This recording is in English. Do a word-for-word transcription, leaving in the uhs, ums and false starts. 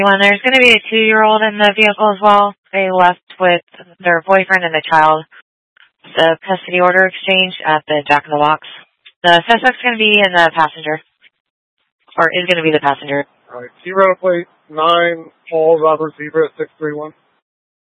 When there's going to be a two-year-old in the vehicle as well. They left with their boyfriend and the child. The custody order exchange at the Jack in the Box. The suspect's going to be in the passenger. Or is going to be the passenger. All right. Zero plate nine, Paul Robert Zebra six three one.